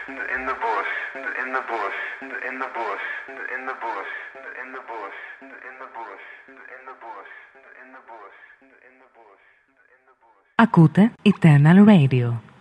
in the bush, in the bush, in the bush, in the bush, in the bush, in the bush, in the bush, in the bush, in the bush, in the bush. Ακούτε Eternal Radio.